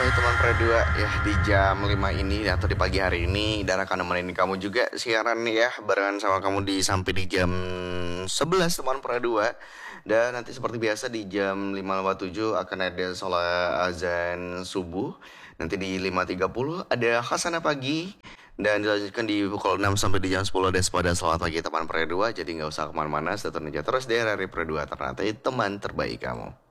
Hai teman Perdua, ya di jam 5 ini atau di pagi hari ini Dan akan nemenin kamu juga siaran nih ya barengan sama kamu sampai di jam 11 teman Perdua. Dan nanti seperti biasa di jam 5.57 akan ada sholat azan subuh. Nanti di 5.30 ada khasana pagi. Dan dilanjutkan di pukul 6 sampai di jam 10 ada sepada selamat pagi teman Perdua. Jadi nggak usah kemana-mana, stay tune aja terus di RRI Perdua, ternyata teman terbaik kamu.